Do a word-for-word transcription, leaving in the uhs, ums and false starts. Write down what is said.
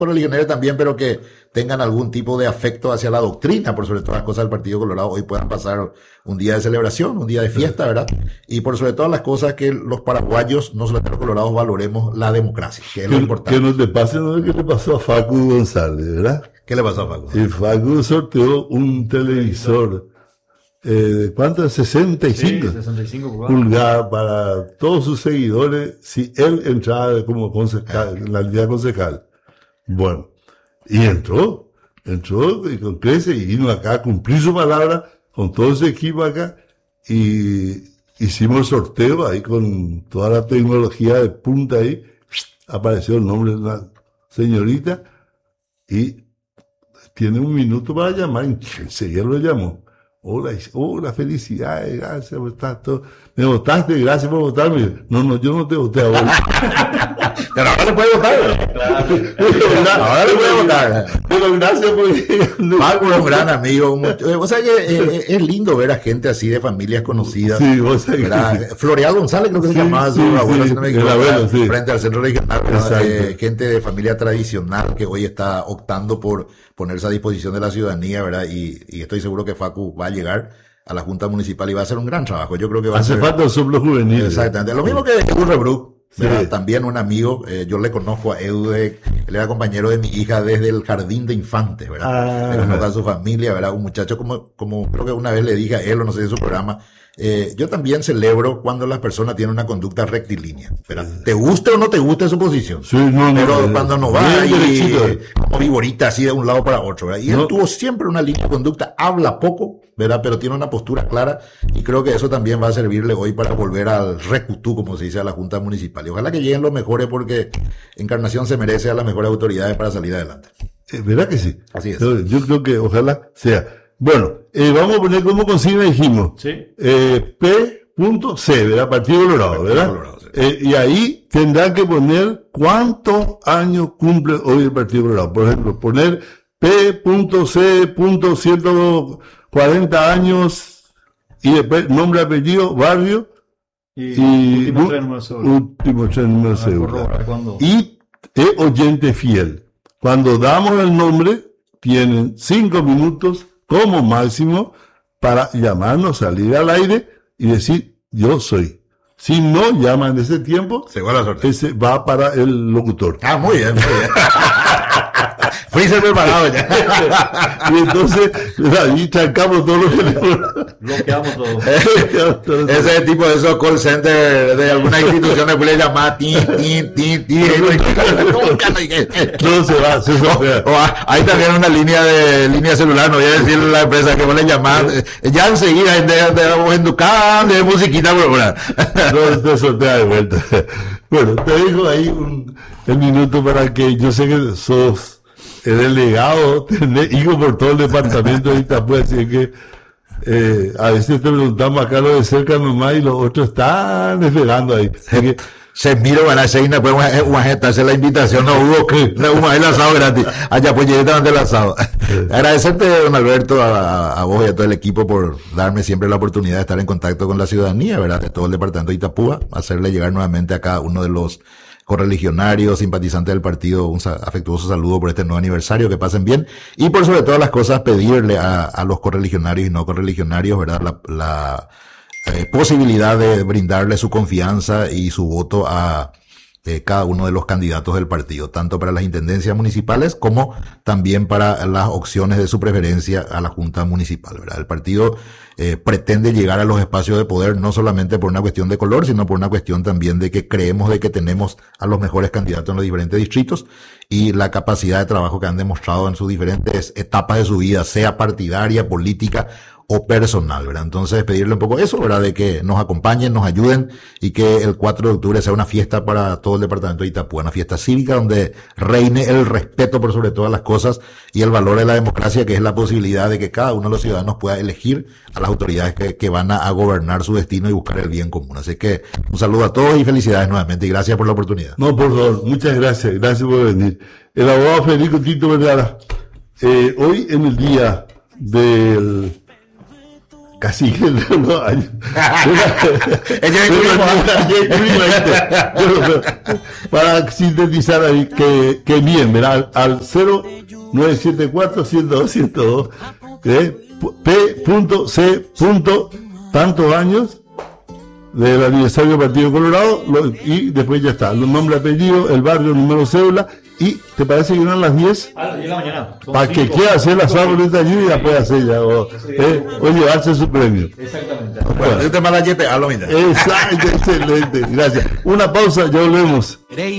correligionarios también, pero que tengan algún tipo de afecto hacia la doctrina, por sobre todas las cosas del Partido Colorado, hoy puedan pasar un día de celebración, un día de fiesta, ¿verdad? Y por sobre todas las cosas que los paraguayos, no solamente los colorados, valoremos la democracia, que es lo Que, importante. que no te pase lo que le pasó a Facu González, ¿verdad? ¿Qué le pasó a Facu? Y Facu sorteó un televisor, eh, ¿de cuánto? sesenta y cinco, Sí, sesenta y cinco pulgadas para todos sus seguidores, si él entraba como concejal, en la línea concejal. Bueno, y entró, entró y con crece y vino acá a cumplir su palabra con todo ese equipo acá y hicimos el sorteo ahí con toda la tecnología de punta ahí, apareció el nombre de una señorita y tiene un minuto para llamar, enseguida lo llamó. Hola, hola, felicidades, gracias por estar todo. Me votaste, gracias por votarme. No, no, yo no te voté a vos. Pero ahora le puede votar. Claro. Ahora le puede votar. Pero gracias por... Paco es un gran amigo. Un, o sea que eh, es lindo ver a gente así de familias conocidas. Sí, vos sabés que sí. Floreal González creo que Sí, se llamaba sí, su abuelo, sí, si no me el equivoco, abuelo, sí. frente al centro regional. Exacto. Eh, gente de familia tradicional que hoy está optando por ponerse a disposición de la ciudadanía, ¿verdad? Y, y estoy seguro que Facu va a llegar a la Junta Municipal y va a hacer un gran trabajo. Yo creo que va Hace a ser... falta el soplo juvenil. Exactamente. Lo mismo que Edu Rebruc, Sí. también un amigo. Eh, yo le conozco a Edu, de, él era compañero de mi hija desde el jardín de infantes, ¿verdad? Ah. Le conozco a su familia, ¿verdad? Un muchacho como, como creo que una vez le dije a él, o no sé, en su programa. Eh, yo también celebro cuando las personas tienen una conducta rectilínea, ¿verdad? Te guste o no te guste su posición. Sí, no, no, Pero no, cuando no va bien ahí, derechito. como viborita así de un lado para otro, ¿verdad? Y él No. tuvo siempre una línea de conducta, habla poco, ¿verdad? Pero tiene una postura clara y creo que eso también va a servirle hoy para volver al recutú, como se dice, a la Junta Municipal. Y ojalá que lleguen los mejores porque Encarnación se merece a las mejores autoridades para salir adelante. Eh, ¿Verdad que sí? Así es. Yo, yo creo que ojalá sea. Bueno, eh, vamos a poner como consigna, dijimos. Sí. Eh, P.C, ¿verdad? Partido Colorado, Partido ¿verdad? Colorado, sí. Eh, y ahí tendrán que poner cuántos años cumple hoy el Partido Colorado. Por ejemplo, poner P.C. ciento cuarenta años y después nombre, apellido, barrio Y, y último tres números de cédula. último tres números de Ah, cédula. corroborar cuándo. Y es oyente fiel. Cuando damos el nombre, tienen cinco minutos como máximo para llamarnos, salir al aire y decir, yo soy. Si no llaman en ese tiempo, Según la suerte. ese va para el locutor. Ah, muy bien, muy bien. Freezer preparado ya. Y entonces, ahí trancamos todos los teléfonos. Bloqueamos todo. Ese es el tipo de esos call centers de alguna institución que puede llamar tin, tin, tin, tin. No se va, se O, va. o a- hay también una línea de línea celular, no voy a decir la empresa que puede llamar. eh, Ya enseguida de, de, de Ducán, de musiquita, pero bueno. No, te sortea de vuelta. Bueno, te dejo ahí un, el minuto para que yo sé que sos el delegado, tenés hijos por todo el departamento de Itapú, así que eh, a veces te preguntamos acá lo de cerca nomás y los otros están esperando ahí. Así que, Se miro, van a seguir, después una gente hace la invitación, no hubo que, no hubo el asado gratis. Allá pues directamente el asado. Agradecerte, don Alberto, a, a vos y a todo el equipo por darme siempre la oportunidad de estar en contacto con la ciudadanía, ¿verdad? De todo el departamento de Itapúa, hacerle llegar nuevamente a cada uno de los correligionarios, simpatizantes del partido, un sa- afectuoso saludo por este nuevo aniversario, que pasen bien, y por sobre todas las cosas pedirle a, a los correligionarios y no correligionarios, ¿verdad? La, la eh, posibilidad de brindarle su confianza y su voto a eh, cada uno de los candidatos del partido, tanto para las intendencias municipales como también para las opciones de su preferencia a la Junta Municipal, ¿verdad? El partido eh, pretende llegar a los espacios de poder no solamente por una cuestión de color, sino por una cuestión también de que creemos de que tenemos a los mejores candidatos en los diferentes distritos y la capacidad de trabajo que han demostrado en sus diferentes etapas de su vida, sea partidaria, política o personal, ¿verdad? Entonces pedirle un poco eso, ¿verdad? De que nos acompañen, nos ayuden y que el cuatro de octubre sea una fiesta para todo el departamento de Itapúa, una fiesta cívica donde reine el respeto por sobre todas las cosas y el valor de la democracia, que es la posibilidad de que cada uno de los ciudadanos pueda elegir a las autoridades que, que van a, a gobernar su destino y buscar el bien común. Así que un saludo a todos y felicidades nuevamente y gracias por la oportunidad. no, por favor, muchas gracias, gracias por venir. El abogado Federico Tito Vergara, eh, hoy en el día del Casi dos años. Ella es Bueno, para sintetizar ahí, que, que bien, ¿verdad? Al cero nueve siete cuatro, uno cero dos, uno cero dos, ¿eh? P.C. tantos años del aniversario del Partido Colorado, lo, y después ya está, los nombres, apellidos, el barrio, número cédula, y ¿te parece que eran las diez? A las diez de la mañana. Son Para que cinco. quiera hacer la sábado de ayuda, ya puede hacer ya, o, eh, o llevarse su premio. Exactamente. Bueno, yo te mando a Yepe, a lo mismo. Exacto, excelente, gracias. Una pausa, ya volvemos.